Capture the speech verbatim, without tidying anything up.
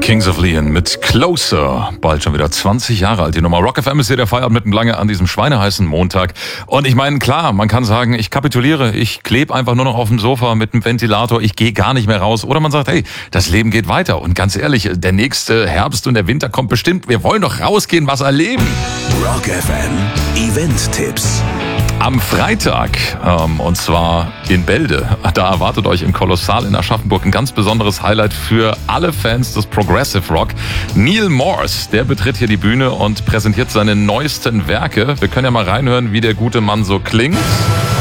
Kings of Leon mit Closer. Bald schon wieder zwanzig Jahre alt. Die Nummer Rock F M ist hier der Feierabend mitten lange an diesem schweineheißen Montag. Und ich meine, klar, man kann sagen, ich kapituliere. Ich klebe einfach nur noch auf dem Sofa mit dem Ventilator. Ich gehe gar nicht mehr raus. Oder man sagt, hey, das Leben geht weiter. Und ganz ehrlich, der nächste Herbst und der Winter kommt bestimmt. Wir wollen doch rausgehen, was erleben. Rock F M Event-Tipps. Am Freitag, ähm, und zwar in Bälde, da erwartet euch im Kolossal in Aschaffenburg ein ganz besonderes Highlight für alle Fans des Progressive Rock. Neil Morse, der betritt hier die Bühne und präsentiert seine neuesten Werke. Wir können ja mal reinhören, wie der gute Mann so klingt.